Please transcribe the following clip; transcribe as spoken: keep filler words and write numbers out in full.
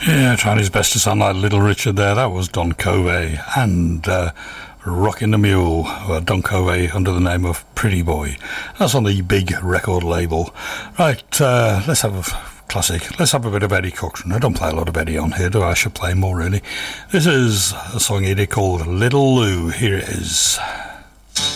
Yeah, trying his best to sound like Little Richard there. That was Don Covey and uh, Rockin' the Mule. Well, Don Covey under the name of Pretty Boy. That's on the big record label. Right, uh, let's have a classic. Let's have a bit of Eddie Cochran. I don't play a lot of Eddie on here, do I? I should play more, really. This is a song he did called Little Lou. Here it is.